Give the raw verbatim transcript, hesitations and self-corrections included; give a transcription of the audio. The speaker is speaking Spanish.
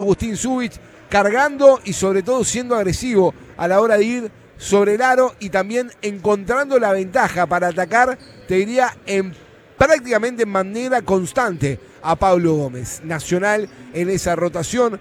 Agustín Zubich cargando y sobre todo siendo agresivo a la hora de ir sobre el aro y también encontrando la ventaja para atacar, te diría, en prácticamente en manera constante a Pablo Gómez. Nacional en esa rotación